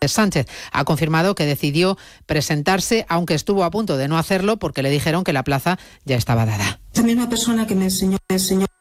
Sánchez ha confirmado que decidió presentarse, aunque estuvo a punto de no hacerlo porque le dijeron que la plaza ya estaba dada. Esa misma persona que me enseñó